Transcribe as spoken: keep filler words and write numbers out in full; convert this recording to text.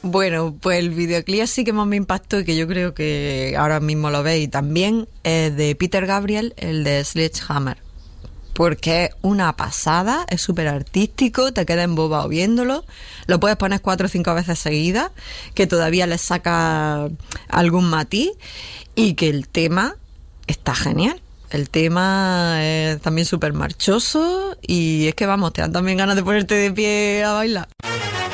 Bueno, pues el videoclip sí que más me impactó y que yo creo que ahora mismo lo veis también, es de Peter Gabriel, el de Sledgehammer. Porque es una pasada, es súper artístico, te quedas embobado viéndolo, lo puedes poner cuatro o cinco veces seguidas, que todavía le saca algún matiz y que el tema está genial. El tema es también súper marchoso y es que vamos, te dan también ganas de ponerte de pie a bailar.